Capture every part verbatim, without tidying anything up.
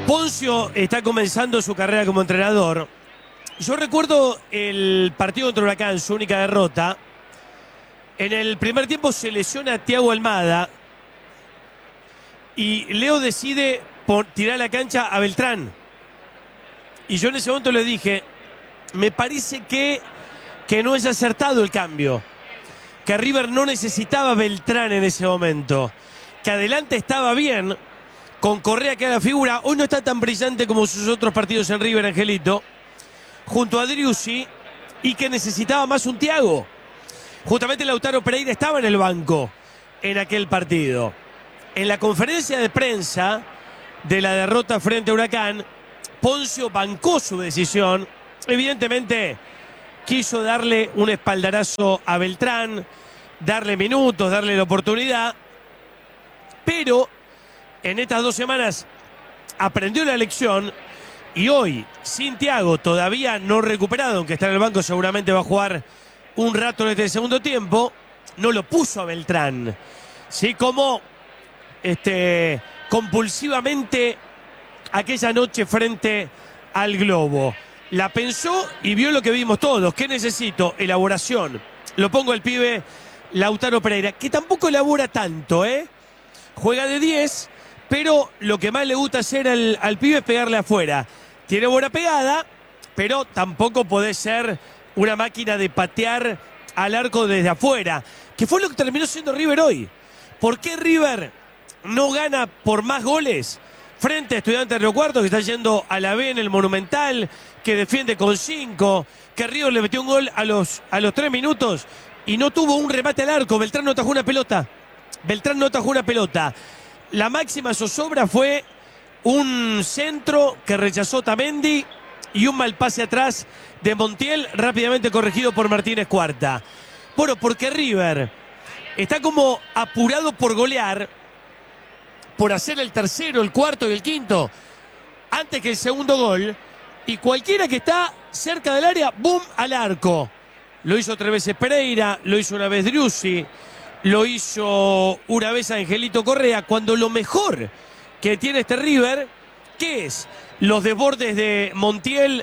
Poncio está comenzando su carrera como entrenador. Yo recuerdo el partido contra Huracán, su única derrota. En el primer tiempo se lesiona a Thiago Almada y Leo decide por tirar a la cancha a Beltrán. Y yo en ese momento le dije, me parece que, que no es acertado el cambio. Que River no necesitaba a Beltrán en ese momento. Que adelante estaba bien, con Correa que era la figura. Hoy no está tan brillante como sus otros partidos en River, Angelito. Junto a Driussi, y que necesitaba más un Thiago. Justamente Lautaro Pereira estaba en el banco en aquel partido. En la conferencia de prensa de la derrota frente a Huracán, Poncio bancó su decisión. Evidentemente quiso darle un espaldarazo a Beltrán, darle minutos, darle la oportunidad. Pero en estas dos semanas aprendió la lección. Y hoy, sin Thiago, todavía no recuperado, aunque está en el banco, seguramente va a jugar un rato en este segundo tiempo, no lo puso a Beltrán. Sí, como este, compulsivamente aquella noche frente al Globo. La pensó y vio lo que vimos todos. ¿Qué necesito? Elaboración. Lo pongo al pibe Lautaro Pereira, que tampoco elabora tanto, ¿eh? Juega de diez, pero lo que más le gusta hacer al, al pibe es pegarle afuera. Tiene buena pegada, pero tampoco puede ser una máquina de patear al arco desde afuera, que fue lo que terminó siendo River hoy. ¿Por qué River no gana por más goles frente a Estudiantes de Río Cuarto, que está yendo a la B en el Monumental, que defiende con cinco, que River le metió un gol a los, a los tres minutos y no tuvo un remate al arco? Beltrán no atajó una pelota. Beltrán no atajó una pelota. La máxima zozobra fue un centro que rechazó Tamendi y un mal pase atrás de Montiel, rápidamente corregido por Martínez Cuarta. Bueno, porque River está como apurado por golear, por hacer el tercero, el cuarto y el quinto antes que el segundo gol, y cualquiera que está cerca del área, ¡boom!, al arco. Lo hizo tres veces Pereira, lo hizo una vez Driussi, lo hizo una vez Angelito Correa, cuando lo mejor que tiene este River, ¿qué es? Los desbordes de Montiel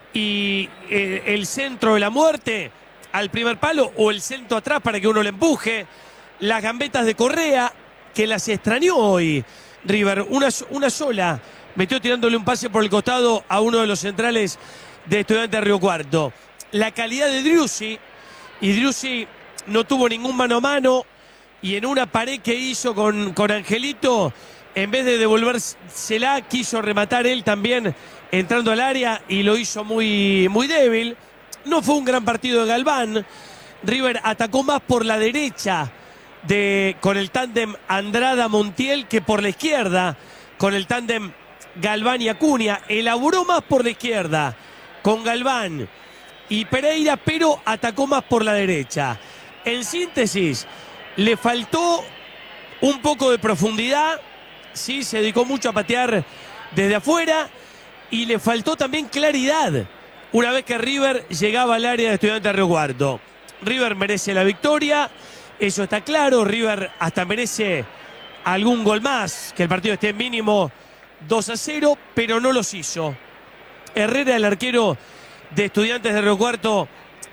y eh, el centro de la muerte al primer palo, o el centro atrás para que uno le empuje, las gambetas de Correa, que las extrañó hoy River, una, una sola, metió tirándole un pase por el costado a uno de los centrales de Estudiantes de Río Cuarto. La calidad de Driussi, y Driussi no tuvo ningún mano a mano, y en una pared que hizo con, con Angelito, en vez de devolvérsela, quiso rematar él también entrando al área y lo hizo muy, muy débil. No fue un gran partido de Galván. River atacó más por la derecha de, con el tándem Andrada-Montiel, que por la izquierda con el tándem Galván y Acuña. Elaboró más por la izquierda con Galván y Pereira, pero atacó más por la derecha. En síntesis, le faltó un poco de profundidad. Sí, se dedicó mucho a patear desde afuera y le faltó también claridad una vez que River llegaba al área de Estudiantes de Río Cuarto. River merece la victoria, eso está claro. River hasta merece algún gol más, que el partido esté mínimo dos a cero, pero no los hizo. Herrera, el arquero de Estudiantes de Río Cuarto,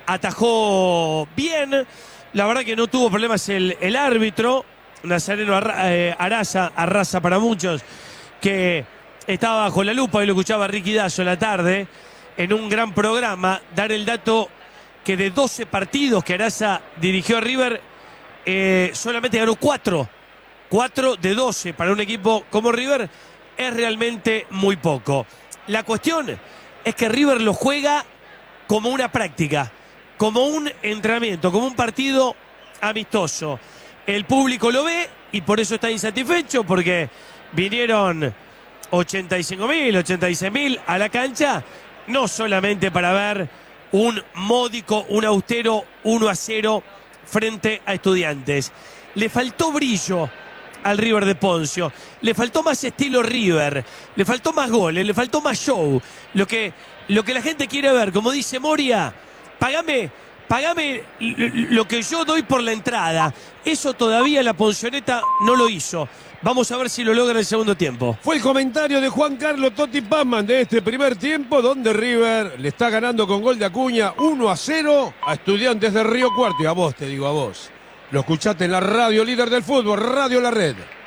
atajó bien. La verdad que no tuvo problemas el, el árbitro Nazareno Araza, Arraza para muchos, que estaba bajo la lupa, y lo escuchaba Ricky Dazo en la tarde en un gran programa, dar el dato que de doce partidos que Araza dirigió a River, eh, solamente ganó cuatro. cuatro de doce para un equipo como River es realmente muy poco. La cuestión es que River lo juega como una práctica, como un entrenamiento, como un partido amistoso. El público lo ve y por eso está insatisfecho, porque vinieron ochenta y cinco mil, ochenta y seis mil a la cancha, no solamente para ver un módico, un austero uno a cero frente a Estudiantes. Le faltó brillo al River de Poncio, le faltó más estilo River, le faltó más goles, le faltó más show. Lo que, lo que la gente quiere ver, como dice Moria, pagame, pagame lo que yo doy por la entrada. Eso todavía la Poncioneta no lo hizo. Vamos a ver si lo logra en el segundo tiempo. Fue el comentario de Juan Carlos Totti Pazman de este primer tiempo, donde River le está ganando con gol de Acuña uno a cero a Estudiantes de Río Cuarto. Y a vos, te digo a vos. Lo escuchaste en la radio líder del fútbol, Radio La Red.